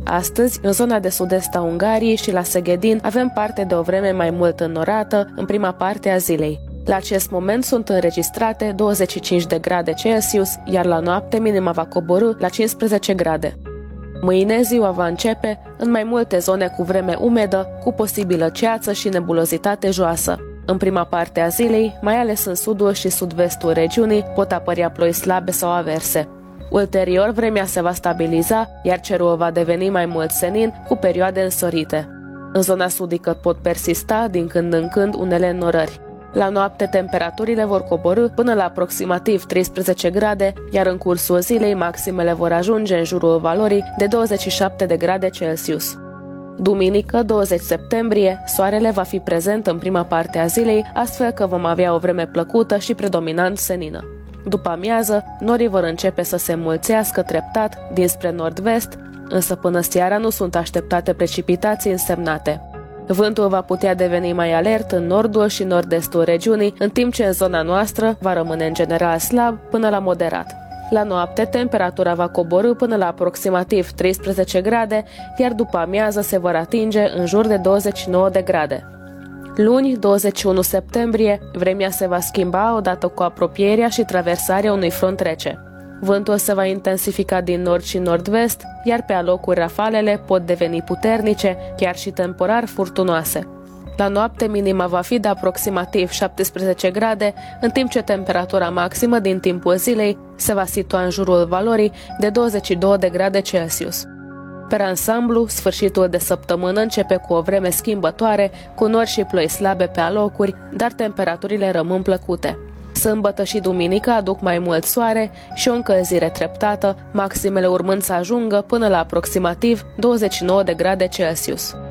Astăzi, în zona de sud-est a Ungariei și la Seghedin, avem parte de o vreme mai mult înnorată în prima parte a zilei. La acest moment sunt înregistrate 25 de grade Celsius, iar la noapte minima va coborî la 15 grade. Mâine ziua va începe în mai multe zone cu vreme umedă, cu posibilă ceață și nebulozitate joasă. În prima parte a zilei, mai ales în sudul și sud-vestul regiunii, pot apărea ploi slabe sau averse. Ulterior, vremea se va stabiliza, iar cerul va deveni mai mult senin, cu perioade însorite. În zona sudică pot persista, din când în când, unele înnorări. La noapte, temperaturile vor coborî până la aproximativ 13 grade, iar în cursul zilei, maximele vor ajunge în jurul valorii de 27 de grade Celsius. Duminică, 20 septembrie, soarele va fi prezent în prima parte a zilei, astfel că vom avea o vreme plăcută și predominant senină. După amiază, norii vor începe să se înmulțească treptat dinspre nord-vest, însă până seara nu sunt așteptate precipitații însemnate. Vântul va putea deveni mai alert în nordul și nord-estul regiunii, în timp ce în zona noastră va rămâne în general slab până la moderat. La noapte, temperatura va coborî până la aproximativ 13 grade, iar după amiază se vor atinge în jur de 29 de grade. Luni, 21 septembrie, vremea se va schimba odată cu apropierea și traversarea unui front rece. Vântul se va intensifica din nord și nord-vest, iar pe alocuri rafalele pot deveni puternice, chiar și temporar furtunoase. La noapte minima va fi de aproximativ 17 grade, în timp ce temperatura maximă din timpul zilei se va situa în jurul valorii de 22 de grade Celsius. Per ansamblu, sfârșitul de săptămână începe cu o vreme schimbătoare, cu nori și ploi slabe pe alocuri, dar temperaturile rămân plăcute. Sâmbătă și duminică aduc mai mult soare și o încălzire treptată, maximele urmând să ajungă până la aproximativ 29 de grade Celsius.